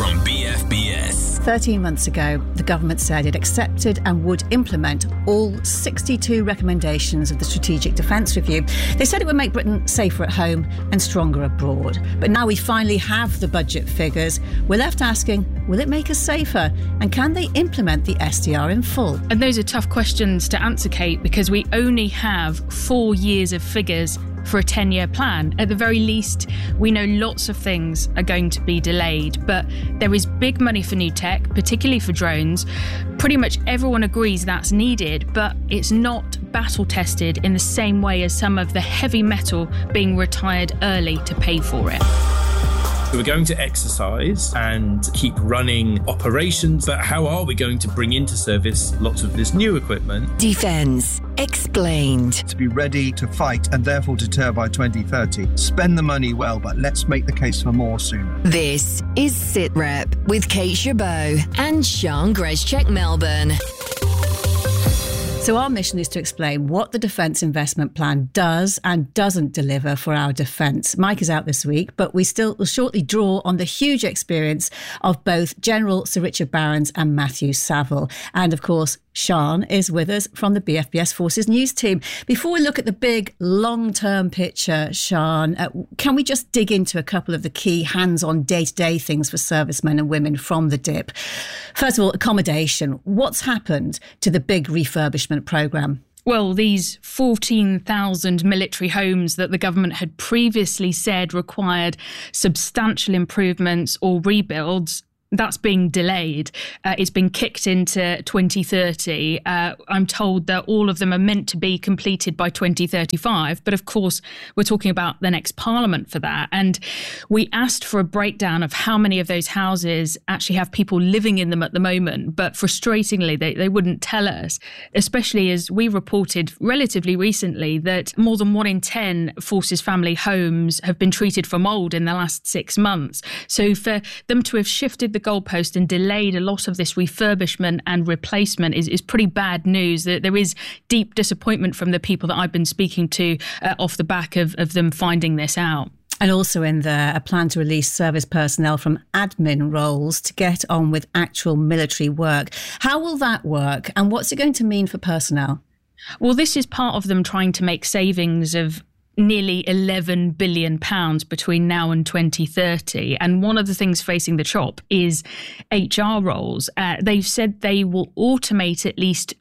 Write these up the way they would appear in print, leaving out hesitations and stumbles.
from BFBS. 13 months ago, the government said it accepted and would implement all 62 recommendations of the Strategic Defence Review. They said it would make Britain safer at home and stronger abroad. But now we finally have the budget figures. We're left asking, will it make us safer? And can they implement the SDR in full? And those are tough questions to answer, Kate, because we only have 4 years of figures for a 10-year plan. At the very least, we know lots of things are going to be delayed, but there is big money for new tech, particularly for drones. Pretty much everyone agrees that's needed, but it's not battle-tested in the same way as some of the heavy metal being retired early to pay for it. So we're going to exercise and keep running operations, but how are we going to bring into service lots of this new equipment? Defence Explained. To be ready to fight and therefore deter by 2030. Spend the money well, but let's make the case for more sooner. This is SitRep with Kate Chabot and Sian Greszczak Melbourne. So our mission is to explain what the Defence Investment Plan does and doesn't deliver for our defence. Mike is out this week, but we still will shortly draw on the huge experience of both General Sir Richard Barrons and Matthew Saville. And of course, Sian is with us from the BFBS Forces News team. Before we look at the big long-term picture, Sian, can we just dig into a couple of the key hands-on day-to-day things for servicemen and women from the DIP? First of all, accommodation. What's happened to the big refurbishment programme? Well, these 14,000 military homes that the government had previously said required substantial improvements or rebuilds, that's being delayed. It's been kicked into 2030. I'm told that all of them are meant to be completed by 2035. But of course, we're talking about the next parliament for that. And we asked for a breakdown of how many of those houses actually have people living in them at the moment. But frustratingly, they wouldn't tell us, especially as we reported relatively recently that more than 1 in 10 Forces family homes have been treated for mould in the last 6 months. So for them to have shifted the goalpost and delayed a lot of this refurbishment and replacement is pretty bad news. There is deep disappointment from the people that I've been speaking to off the back of them finding this out. And also in there, a plan to release service personnel from admin roles to get on with actual military work. How will that work? And what's it going to mean for personnel? Well, this is part of them trying to make savings of nearly £11 billion between now and 2030. And one of the things facing the chop is HR roles. They've said they will automate at least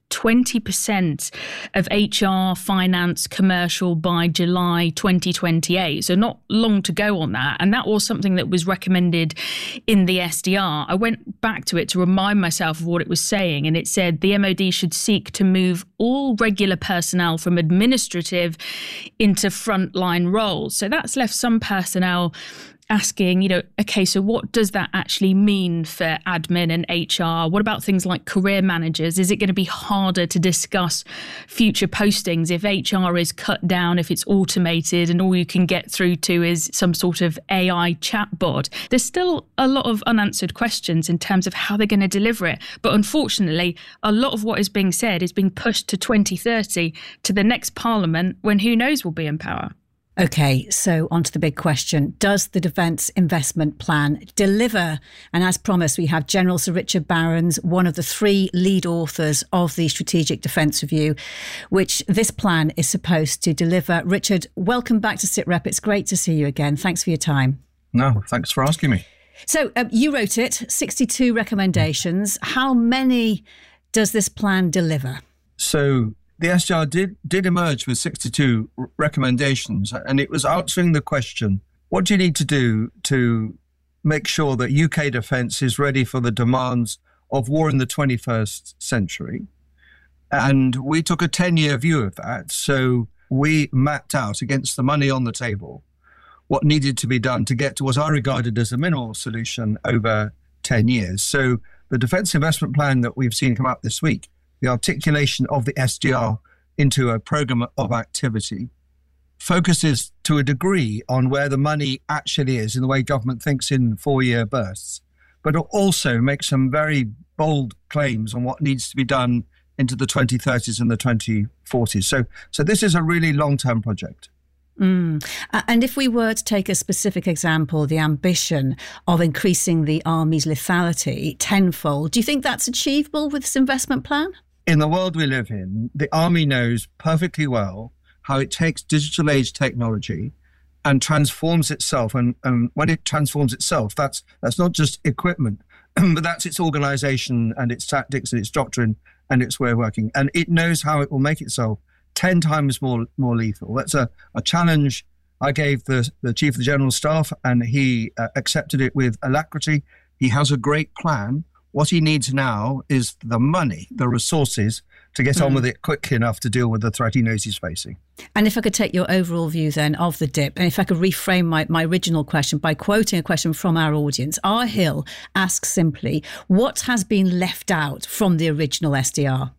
20% of HR, finance, commercial by July 2028. So not long to go on that. And that was something that was recommended in the SDR. I went back to it to remind myself of what it was saying. And it said the MOD should seek to move all regular personnel from administrative into frontline roles. So that's left some personnel asking, okay, so what does that actually mean for admin and HR? What about things like career managers? Is it going to be harder to discuss future postings if HR is cut down, if it's automated and all you can get through to is some sort of AI chatbot? There's still a lot of unanswered questions in terms of how they're going to deliver it. But unfortunately, a lot of what is being said is being pushed to 2030, to the next parliament, when who knows will be in power. OK, so on to the big question. Does the Defence Investment Plan deliver? And as promised, we have General Sir Richard Barrons, one of the 3 lead authors of the Strategic Defence Review, which this plan is supposed to deliver. Richard, welcome back to SitRep. It's great to see you again. Thanks for your time. No, thanks for asking me. So you wrote it, 62 recommendations. How many does this plan deliver? So the SDR did emerge with 62 recommendations, and it was answering the question, what do you need to do to make sure that UK defence is ready for the demands of war in the 21st century? And we took a 10-year view of that. So we mapped out against the money on the table what needed to be done to get to what I regarded as a minimal solution over 10 years. So the Defence Investment Plan that we've seen come up this week, the articulation of the SDR into a programme of activity, focuses to a degree on where the money actually is in the way government thinks in 4-year bursts, but it also makes some very bold claims on what needs to be done into the 2030s and the 2040s. So this is a really long-term project. And if we were to take a specific example, the ambition of increasing the Army's lethality tenfold, do you think that's achievable with this investment plan? In the world we live in, the Army knows perfectly well how it takes digital age technology and transforms itself. And when it transforms itself, that's not just equipment, but that's its organization and its tactics and its doctrine and its way of working. And it knows how it will make itself 10 times more lethal. That's a challenge I gave the Chief of the General Staff, and he accepted it with alacrity. He has a great plan. What he needs now is the money, the resources to get on with it quickly enough to deal with the threat he knows he's facing. And if I could take your overall view then of the DIP, and if I could reframe my original question by quoting a question from our audience, R. Hill asks simply, what has been left out from the original SDR?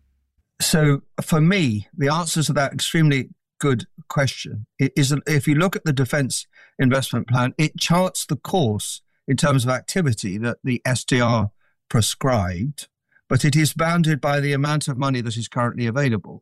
So for me, the answer to that extremely good question is that if you look at the Defence Investment Plan, it charts the course in terms of activity that the SDR prescribed, but it is bounded by the amount of money that is currently available.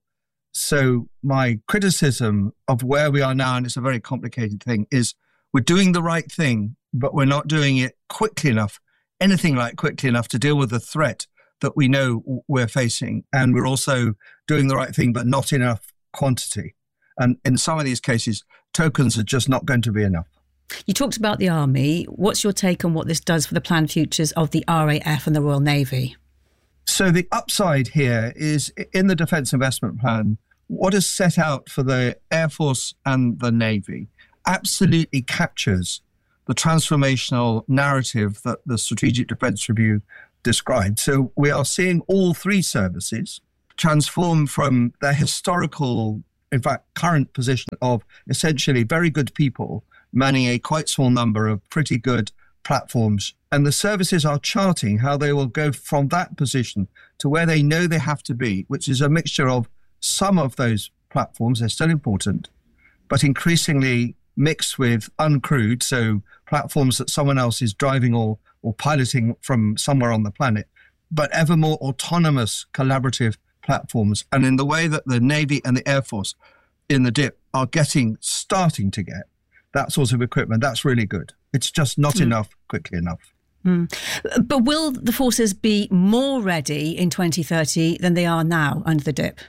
So my criticism of where we are now, and it's a very complicated thing, is we're doing the right thing, but we're not doing it quickly enough, anything like quickly enough to deal with the threat that we know we're facing. And we're also doing the right thing, but not enough quantity. And in some of these cases, tokens are just not going to be enough. You talked about the Army. What's your take on what this does for the planned futures of the RAF and the Royal Navy? So the upside here is in the Defence Investment Plan, what is set out for the Air Force and the Navy absolutely captures the transformational narrative that the Strategic Defence Review described. So we are seeing all three services transform from their historical, in fact, current position of essentially very good people manning a quite small number of pretty good platforms. And the services are charting how they will go from that position to where they know they have to be, which is a mixture of some of those platforms, they're still important, but increasingly mixed with uncrewed, so platforms that someone else is driving or piloting from somewhere on the planet, but ever more autonomous, collaborative platforms. And in the way that the Navy and the Air Force in the DIP are starting to get that sort of equipment, that's really good. It's just not enough quickly enough. But will the forces be more ready in 2030 than they are now under the DIP?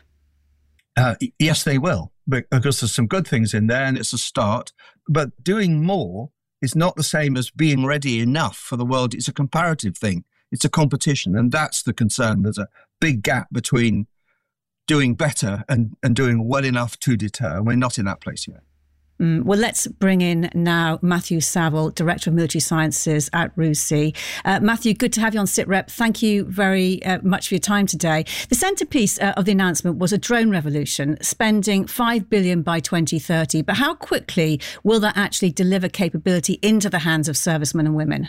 Yes, they will, because there's some good things in there and it's a start. But doing more is not the same as being ready enough for the world. It's a comparative thing. It's a competition. And that's the concern. There's a big gap between doing better and doing well enough to deter. We're not in that place yet. Well, let's bring in now Matthew Saville, Director of Military Sciences at RUSI. Matthew, good to have you on SITREP. Thank you very much for your time today. The centrepiece of the announcement was a drone revolution, spending $5 billion by 2030. But how quickly will that actually deliver capability into the hands of servicemen and women?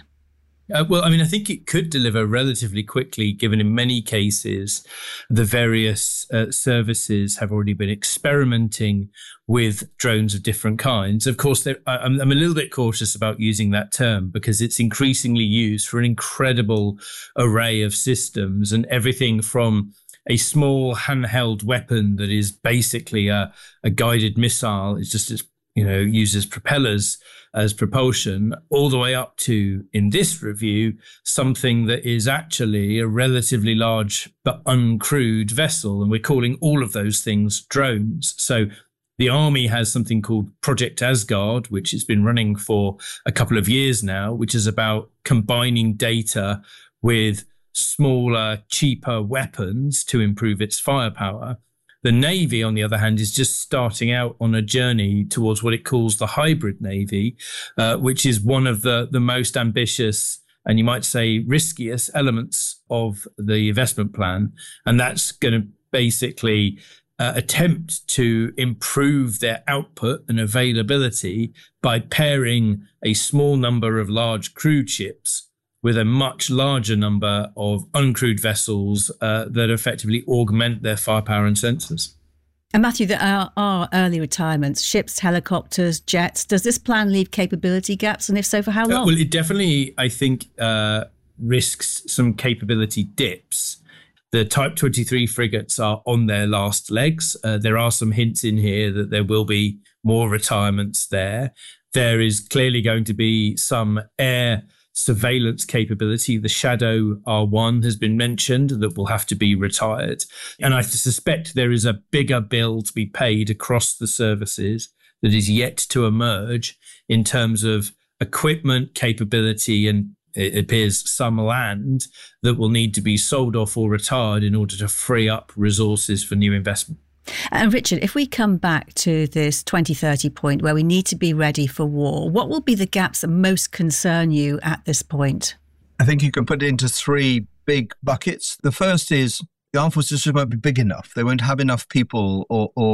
I think it could deliver relatively quickly, given in many cases the various services have already been experimenting with drones of different kinds. Of course, I'm a little bit cautious about using that term because it's increasingly used for an incredible array of systems, and everything from a small handheld weapon that is basically a guided missile. It's just uses propellers as propulsion, all the way up to, in this review, something that is actually a relatively large but uncrewed vessel. And we're calling all of those things drones. So the Army has something called Project Asgard, which has been running for a couple of years now, which is about combining data with smaller, cheaper weapons to improve its firepower. The Navy, on the other hand, is just starting out on a journey towards what it calls the hybrid Navy, which is one of the most ambitious and you might say riskiest elements of the investment plan. And that's going to basically attempt to improve their output and availability by pairing a small number of large crewed ships with a much larger number of uncrewed vessels that effectively augment their firepower and sensors. And Matthew, there are early retirements, ships, helicopters, jets. Does this plan leave capability gaps? And if so, for how long? Well, it definitely, I think, risks some capability dips. The Type 23 frigates are on their last legs. There are some hints in here that there will be more retirements there. There is clearly going to be some air surveillance capability. The Shadow R1 has been mentioned that will have to be retired. And I suspect there is a bigger bill to be paid across the services that is yet to emerge in terms of equipment capability, and it appears some land that will need to be sold off or retired in order to free up resources for new investment. And Richard, if we come back to this 2030 point where we need to be ready for war, what will be the gaps that most concern you at this point? I think you can put it into three big buckets. The first is the armed forces won't be big enough. They won't have enough people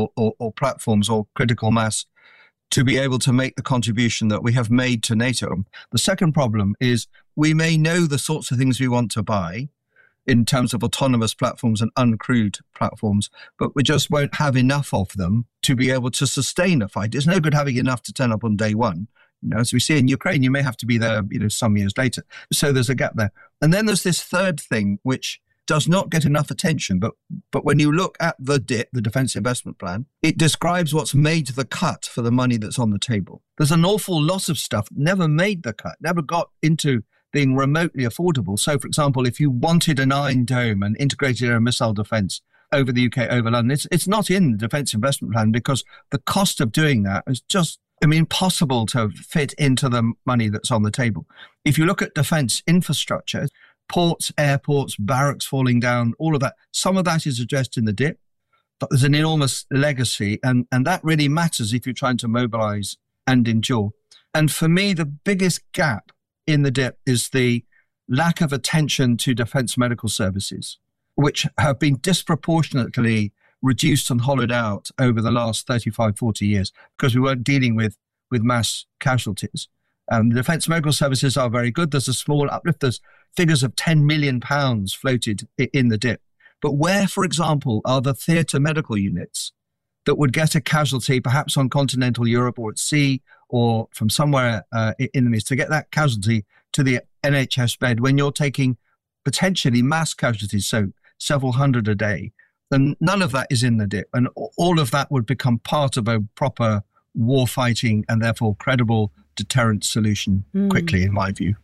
or platforms or critical mass to be able to make the contribution that we have made to NATO. The second problem is we may know the sorts of things we want to buy in terms of autonomous platforms and uncrewed platforms, but we just won't have enough of them to be able to sustain a fight. It's no good having enough to turn up on day one. As we see in Ukraine, you may have to be there, some years later. So there's a gap there. And then there's this third thing, which does not get enough attention. But when you look at the DIP, the Defence Investment Plan, it describes what's made the cut for the money that's on the table. There's an awful lot of stuff that never made the cut, never got into being remotely affordable. So, for example, if you wanted an Iron Dome and integrated air missile defence over the UK, over London, it's not in the Defence Investment Plan because the cost of doing that is just impossible to fit into the money that's on the table. If you look at defence infrastructure, ports, airports, barracks falling down, all of that, some of that is addressed in the DIP, but there's an enormous legacy, and that really matters if you're trying to mobilise and endure. And for me, the biggest gap in the DIP is the lack of attention to defence medical services, which have been disproportionately reduced and hollowed out over the last 35, 40 years because we weren't dealing with mass casualties. The defence medical services are very good. There's a small uplift. There's figures of £10 million floated in the DIP. But where, for example, are the theatre medical units that would get a casualty perhaps on continental Europe or at sea or from somewhere in the East to get that casualty to the NHS bed when you're taking potentially mass casualties, so several hundred a day? Then none of that is in the DIP. And all of that would become part of a proper war fighting and therefore credible deterrent solution quickly, in my view.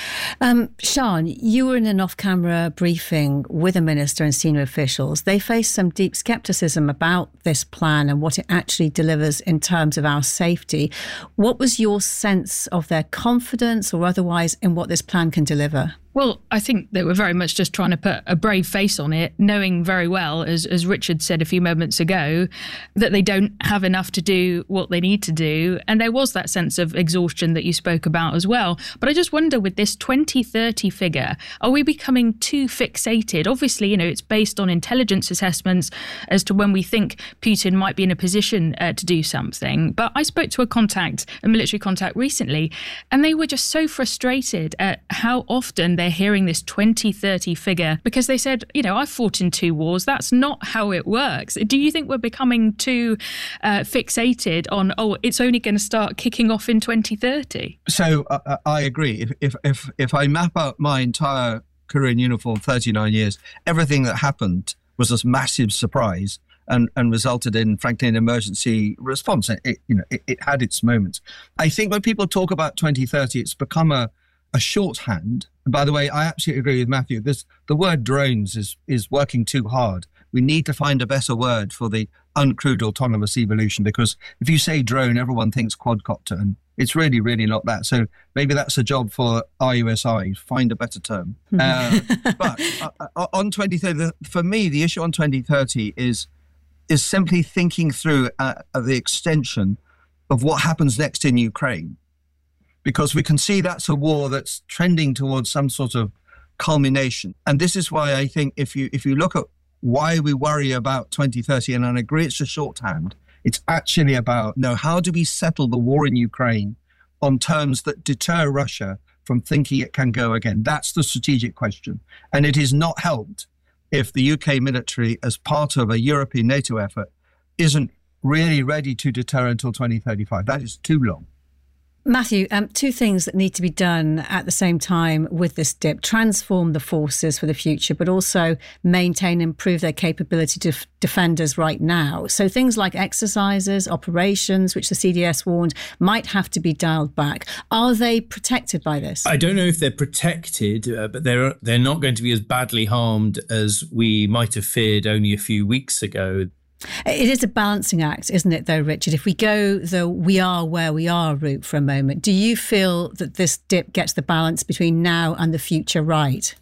Sian, you were in an off-camera briefing with a minister and senior officials. They faced some deep scepticism about this plan and what it actually delivers in terms of our safety. What was your sense of their confidence or otherwise in what this plan can deliver? Well, I think they were very much just trying to put a brave face on it, knowing very well, as Richard said a few moments ago, that they don't have enough to do what they need to do. And there was that sense of exhaustion that you spoke about as well. But I just wonder, with this 2030 figure, are we becoming too fixated? Obviously, it's based on intelligence assessments as to when we think Putin might be in a position to do something. But I spoke to a military contact recently, and they were just so frustrated at how often they're hearing this 2030 figure because they said, I've fought in 2 wars. That's not how it works. Do you think we're becoming too fixated on, it's only going to start kicking off in 2030? So I agree. If I map out my entire career in uniform, 39 years, everything that happened was a massive surprise and resulted in, frankly, an emergency response. It had its moments. I think when people talk about 2030, it's become a shorthand. By the way, I absolutely agree with Matthew. The word drones is working too hard. We need to find a better word for the uncrewed autonomous evolution, because if you say drone, everyone thinks quadcopter, and it's really, really not that. So maybe that's a job for RUSI, find a better term. But on 2030, for me, the issue on 2030 is simply thinking through the extension of what happens next in Ukraine. Because we can see that's a war that's trending towards some sort of culmination. And this is why I think if you look at why we worry about 2030, and I agree it's a shorthand, it's actually about, how do we settle the war in Ukraine on terms that deter Russia from thinking it can go again? That's the strategic question. And it is not helped if the UK military, as part of a European NATO effort, isn't really ready to deter until 2035. That is too long. Matthew, two things that need to be done at the same time with this dip: transform the forces for the future, but also maintain and improve their capability to defend us right now. So things like exercises, operations, which the CDS warned might have to be dialed back. Are they protected by this? I don't know if they're protected, but they're not going to be as badly harmed as we might have feared only a few weeks ago. It is a balancing act, isn't it, though, Richard? If we go the we are where we are route for a moment, do you feel that this dip gets the balance between now and the future right?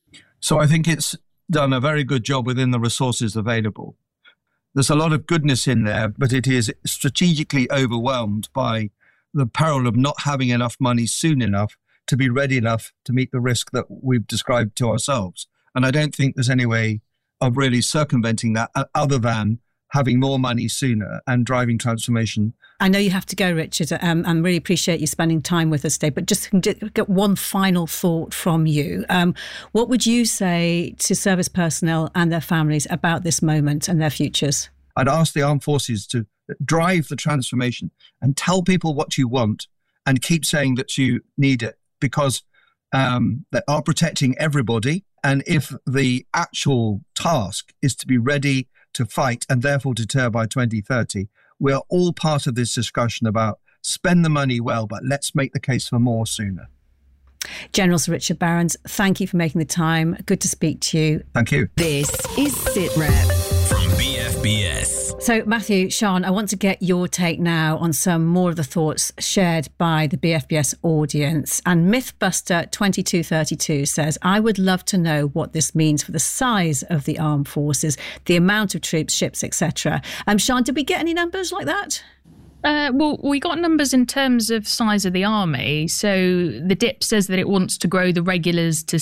So I think it's done a very good job within the resources available. There's a lot of goodness in there, but it is strategically overwhelmed by the peril of not having enough money soon enough to be ready enough to meet the risk that we've described to ourselves. And I don't think there's any way of really circumventing that other than having more money sooner and driving transformation. I know you have to go, Richard. I really appreciate you spending time with us today, but just get one final thought from you. What would you say to service personnel and their families about this moment and their futures? I'd ask the armed forces to drive the transformation and tell people what you want and keep saying that you need it, because they are protecting everybody. And if the actual task is to be ready to fight and therefore deter by 2030, we're all part of this discussion about spend the money well, but let's make the case for more sooner. General Sir Richard Barrons, thank you for making the time. Good to speak to you. Thank you. This is SITREP from BFBS. So, Matthew, Sean, I want to get your take now on some more of the thoughts shared by the BFBS audience. And Mythbuster 2232 says, I would love to know what this means for the size of the armed forces, the amount of troops, ships, etc. Sean, did we get any numbers like that? Well, we got numbers in terms of size of the army. So the DIP says that it wants to grow the regulars to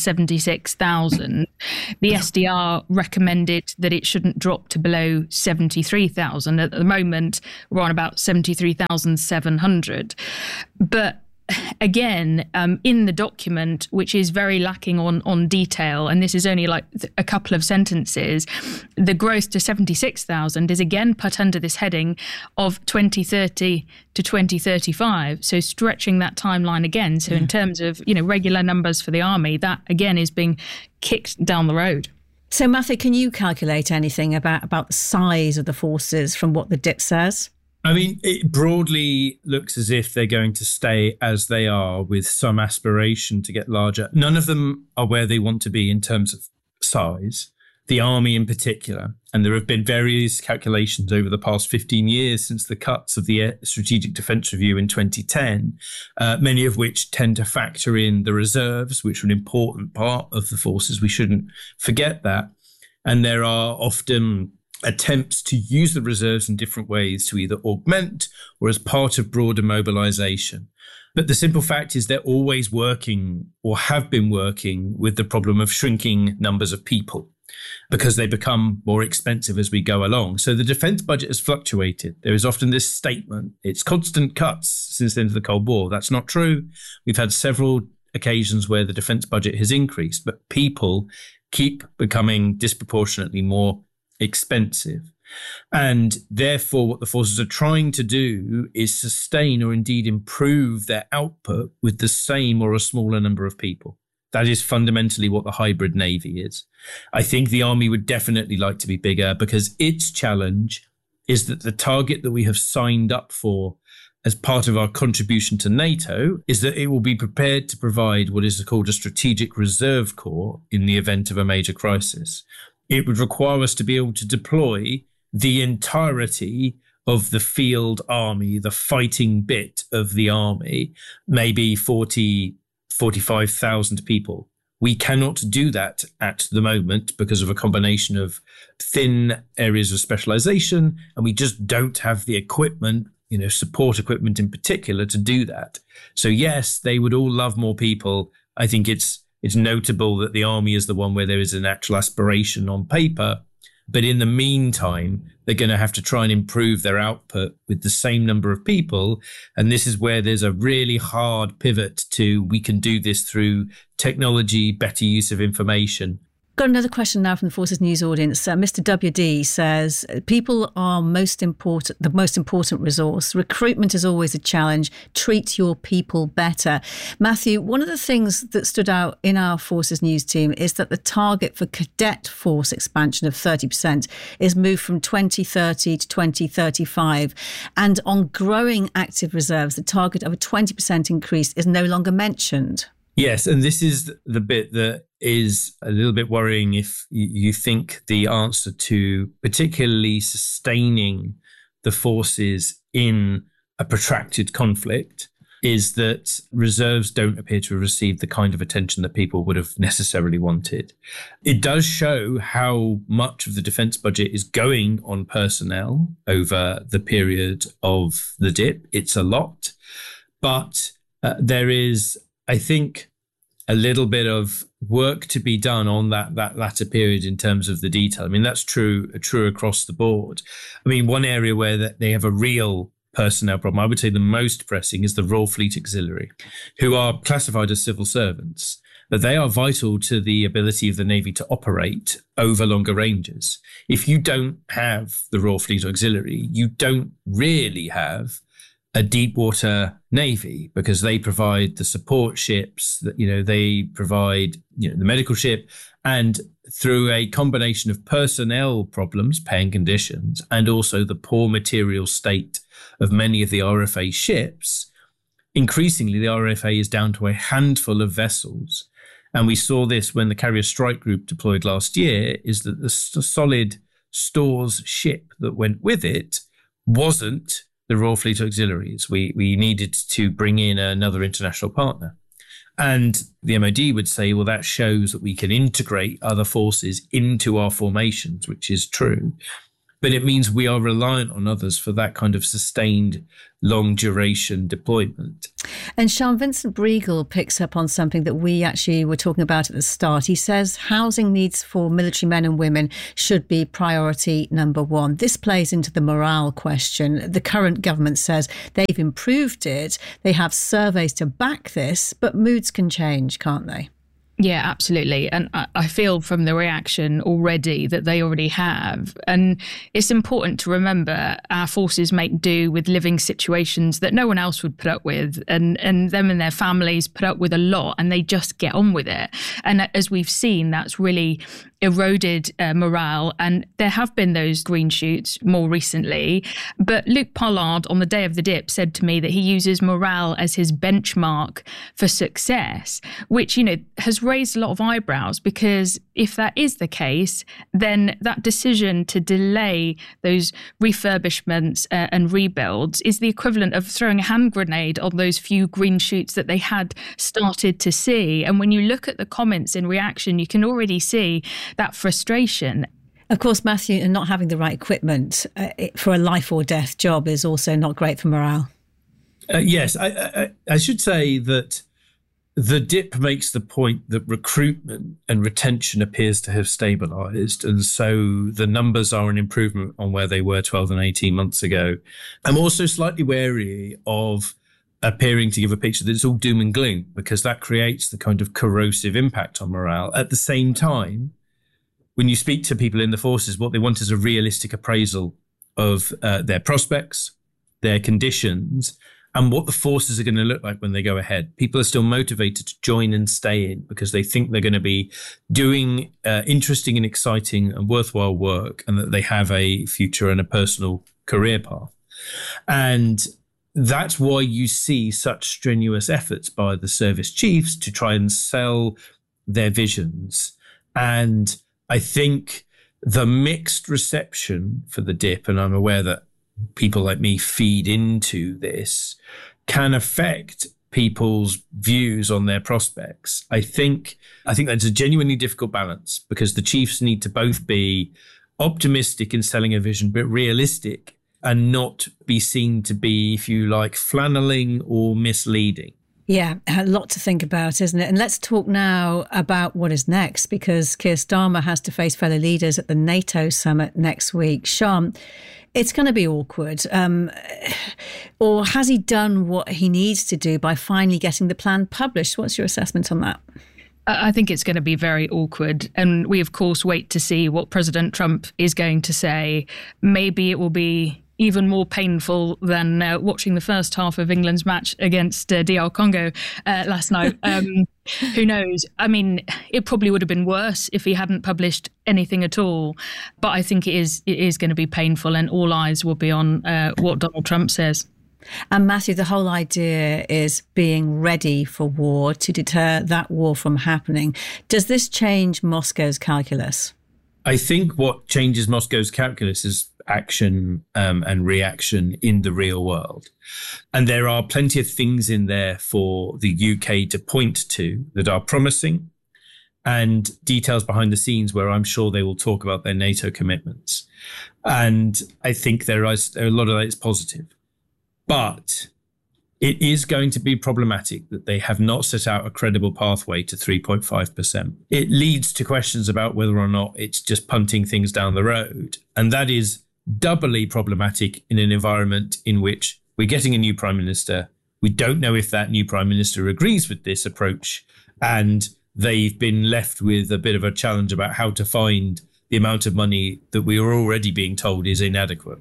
76,000. The SDR recommended that it shouldn't drop to below 73,000. At the moment, we're on about 73,700. But again, in the document, which is very lacking on detail, and this is only like a couple of sentences, the growth to 76,000 is again put under this heading of 2030 to 2035. So stretching that timeline again. So in terms of, regular numbers for the army, that again is being kicked down the road. So Matthew, can you calculate anything about the size of the forces from what the DIP says? I mean, it broadly looks as if they're going to stay as they are with some aspiration to get larger. None of them are where they want to be in terms of size, the army in particular. And there have been various calculations over the past 15 years since the cuts of the Strategic Defence Review in 2010, many of which tend to factor in the reserves, which are an important part of the forces. We shouldn't forget that. And there are often attempts to use the reserves in different ways to either augment or as part of broader mobilisation. But the simple fact is they're always working or have been working with the problem of shrinking numbers of people because they become more expensive as we go along. So the defence budget has fluctuated. There is often this statement, it's constant cuts since the end of the Cold War. That's not true. We've had several occasions where the defence budget has increased, but people keep becoming disproportionately more expensive. And therefore, what the forces are trying to do is sustain or indeed improve their output with the same or a smaller number of people. That is fundamentally what the hybrid navy is. I think the army would definitely like to be bigger because its challenge is that the target that we have signed up for as part of our contribution to NATO is that it will be prepared to provide what is called a strategic reserve corps in the event of a major crisis. It would require us to be able to deploy the entirety of the field army, the fighting bit of the army, maybe 45,000 people. We cannot do that at the moment because of a combination of thin areas of specialization, and we just don't have the equipment, support equipment in particular, to do that. So yes, they would all love more people. I think it's notable that the army is the one where there is an actual aspiration on paper. But in the meantime, they're going to have to try and improve their output with the same number of people. And this is where there's a really hard pivot to we can do this through technology, better use of information. Got another question now from the Forces News audience. Mr. WD says, people are the most important resource. Recruitment is always a challenge. Treat your people better. Matthew, one of the things that stood out in our Forces News team is that the target for cadet force expansion of 30% is moved from 2030 to 2035. And on growing active reserves, the target of a 20% increase is no longer mentioned. Yes, and this is the bit that is a little bit worrying if you think the answer to particularly sustaining the forces in a protracted conflict is that reserves don't appear to have received the kind of attention that people would have necessarily wanted. It does show how much of the defence budget is going on personnel over the period of the dip. It's a lot, but there is, I think, a little bit of work to be done on that latter period in terms of the detail. I mean, that's true across the board. I mean, one area where they have a real personnel problem, I would say the most pressing, is the Royal Fleet Auxiliary, who are classified as civil servants, but they are vital to the ability of the Navy to operate over longer ranges. If you don't have the Royal Fleet Auxiliary, you don't really have a deep water Navy, because they provide the support ships, that, they provide, the medical ship, and through a combination of personnel problems, pay and conditions, and also the poor material state of many of the RFA ships, increasingly the RFA is down to a handful of vessels. And we saw this when the Carrier Strike Group deployed last year, is that the solid stores ship that went with it wasn't the Royal Fleet Auxiliaries. We needed to bring in another international partner. And the MOD would say, well, that shows that we can integrate other forces into our formations, which is true. But it means we are reliant on others for that kind of sustained long duration deployment. And Sean, Vincent Briegel picks up on something that we actually were talking about at the start. He says housing needs for military men and women should be priority number one. This plays into the morale question. The current government says they've improved it. They have surveys to back this, but moods can change, can't they? Yeah, absolutely. And I feel from the reaction already that they already have. And it's important to remember our forces make do with living situations that no one else would put up with. And them and their families put up with a lot, and they just get on with it. And as we've seen, that's really eroded morale. And there have been those green shoots more recently. But Luke Pollard, on the day of the dip, said to me that he uses morale as his benchmark for success, which, has raised a lot of eyebrows, because if that is the case, then that decision to delay those refurbishments and rebuilds is the equivalent of throwing a hand grenade on those few green shoots that they had started to see. And when you look at the comments in reaction, you can already see that frustration. Of course, Matthew, and not having the right equipment for a life or death job is also not great for morale. Yes, I should say that the dip makes the point that recruitment and retention appears to have stabilised, and so the numbers are an improvement on where they were 12 and 18 months ago. I'm also slightly wary of appearing to give a picture that it's all doom and gloom, because that creates the kind of corrosive impact on morale. At the same time, when you speak to people in the forces, what they want is a realistic appraisal of their prospects, their conditions, and what the forces are going to look like when they go ahead. People are still motivated to join and stay in because they think they're going to be doing interesting and exciting and worthwhile work, and that they have a future and a personal career path. And that's why you see such strenuous efforts by the service chiefs to try and sell their visions. And I think the mixed reception for the dip, and I'm aware that people like me feed into this, can affect people's views on their prospects. I think that's a genuinely difficult balance, because the chiefs need to both be optimistic in selling a vision, but realistic, and not be seen to be, if you like, flanneling or misleading. Yeah, a lot to think about, isn't it? And let's talk now about what is next, because Keir Starmer has to face fellow leaders at the NATO summit next week. Sean, it's going to be awkward. Or has he done what he needs to do by finally getting the plan published? What's your assessment on that? I think it's going to be very awkward. And we, of course, wait to see what President Trump is going to say. Maybe it will be even more painful than watching the first half of England's match against DR Congo last night. Who knows? I mean, it probably would have been worse if he hadn't published anything at all. But I think it is going to be painful, and all eyes will be on what Donald Trump says. And Matthew, the whole idea is being ready for war to deter that war from happening. Does this change Moscow's calculus? I think what changes Moscow's calculus is action and reaction in the real world. And there are plenty of things in there for the UK to point to that are promising, and details behind the scenes where I'm sure they will talk about their NATO commitments. And I think there is a lot of that is positive. But it is going to be problematic that they have not set out a credible pathway to 3.5%. It leads to questions about whether or not it's just punting things down the road. And that is doubly problematic in an environment in which we're getting a new prime minister. We don't know if that new prime minister agrees with this approach. And they've been left with a bit of a challenge about how to find the amount of money that we are already being told is inadequate.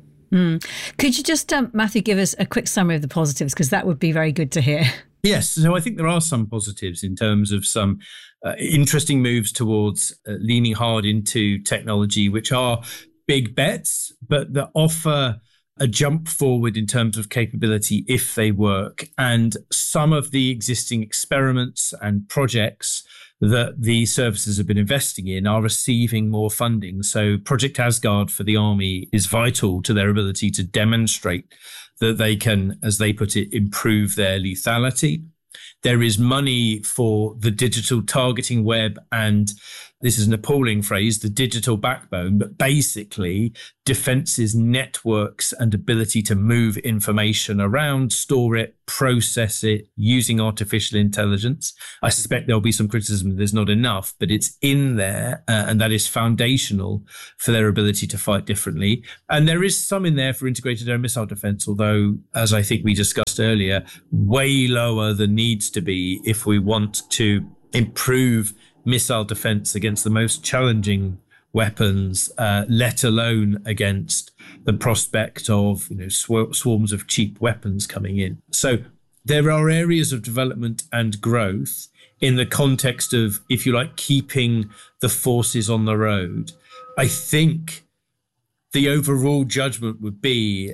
Could you just, Matthew, give us a quick summary of the positives, because that would be very good to hear. Yes, so I think there are some positives in terms of some interesting moves towards leaning hard into technology, which are big bets, but that offer a jump forward in terms of capability if they work. And some of the existing experiments and projects that the services have been investing in are receiving more funding. So Project Asgard for the army is vital to their ability to demonstrate that they can, as they put it, improve their lethality. There is money for the digital targeting web, and this is an appalling phrase, the digital backbone, but basically defence's networks and ability to move information around, store it, process it using artificial intelligence. I suspect there'll be some criticism that there's not enough, but it's in there, and that is foundational for their ability to fight differently. And there is some in there for integrated air missile defense, although, as I think we discussed earlier, way lower than needs to be if we want to improve missile defense against the most challenging weapons, let alone against the prospect of swarms of cheap weapons coming in. So there are areas of development and growth in the context of, if you like, keeping the forces on the road. I think the overall judgment would be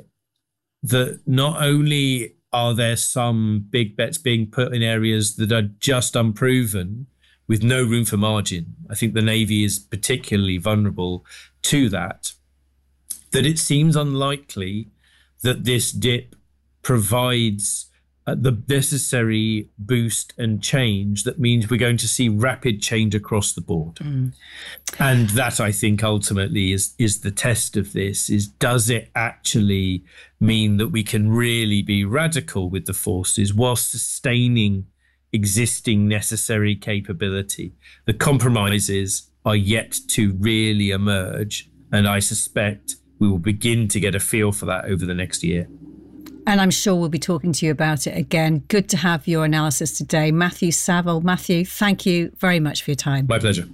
that not only are there some big bets being put in areas that are just unproven, with no room for margin. I think the Navy is particularly vulnerable to that it seems unlikely that this dip provides the necessary boost and change that means we're going to see rapid change across the board. And that, I think, ultimately is the test of this, is does it actually mean that we can really be radical with the forces while sustaining existing necessary capability? The compromises are yet to really emerge, and I suspect we will begin to get a feel for that over the next year. And I'm sure we'll be talking to you about it again. Good to have your analysis today. Matthew Saville. Matthew, thank you very much for your time. My pleasure.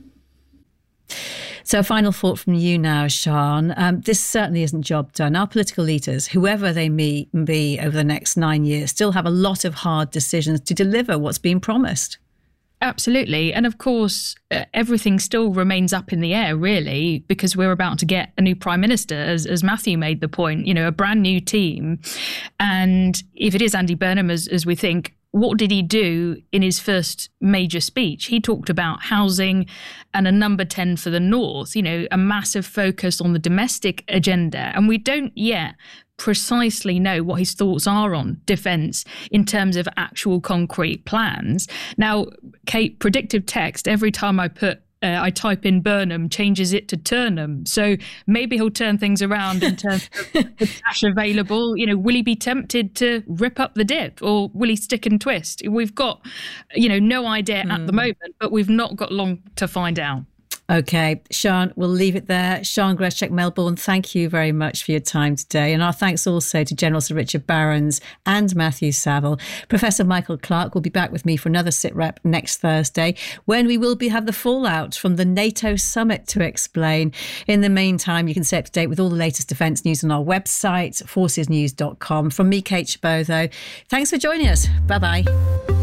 So a final thought from you now, Sian. This certainly isn't job done. Our political leaders, whoever they may be over the next 9 years, still have a lot of hard decisions to deliver what's been promised. Absolutely. And of course, everything still remains up in the air, really, because we're about to get a new prime minister, as Matthew made the point, a brand new team. And if it is Andy Burnham, as we think, what did he do in his first major speech? He talked about housing and a number 10 for the North, a massive focus on the domestic agenda. And we don't yet precisely know what his thoughts are on defence in terms of actual concrete plans. Now, Kate, predictive text, every time I type in Burnham, changes it to Turnham. So maybe he'll turn things around in terms of the cash available. Will he be tempted to rip up the dip, or will he stick and twist? We've got, no idea at the moment, but we've not got long to find out. Okay, Sian, we'll leave it there. Sian Greszczyk-Melbourne, thank you very much for your time today. And our thanks also to General Sir Richard Barrons and Matthew Saville. Professor Michael Clarke will be back with me for another SITREP next Thursday, when we will have the fallout from the NATO summit to explain. In the meantime, you can stay up to date with all the latest defence news on our website, forcesnews.com. From me, Kate Chabot, though, thanks for joining us. Bye-bye.